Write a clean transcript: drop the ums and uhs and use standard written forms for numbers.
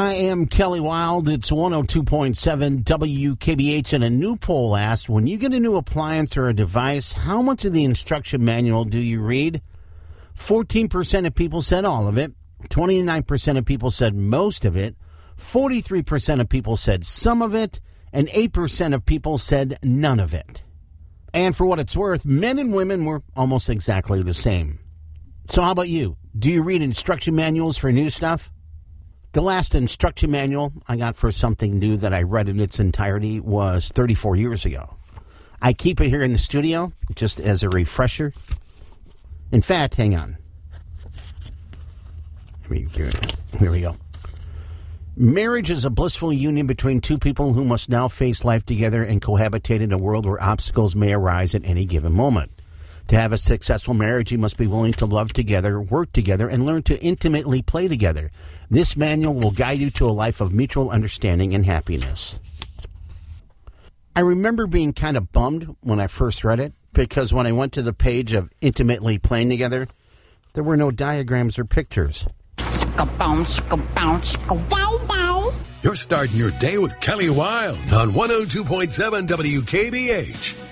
I am Kelly Wild. It's 102.7 WKBH, and a new poll asked, when you get a new appliance or a device, how much of the instruction manual do you read? 14% of people said all of it. 29% of people said most of it. 43% of people said some of it. And 8% of people said none of it. And for what it's worth, men and women were almost exactly the same. So how about you? Do you read instruction manuals for new stuff? The last instruction manual I got for something new that I read in its entirety was 34 years ago. I keep it here in the studio just as a refresher. In fact, hang on. Here we go. Marriage is a blissful union between two people who must now face life together and cohabitate in a world where obstacles may arise at any given moment. To have a successful marriage, you must be willing to love together, work together, and learn to intimately play together. This manual will guide you to a life of mutual understanding and happiness. I remember being kind of bummed when I first read it, because when I went to the page of intimately playing together, there were no diagrams or pictures. You're starting your day with Kelly Wild on 102.7 WKBH.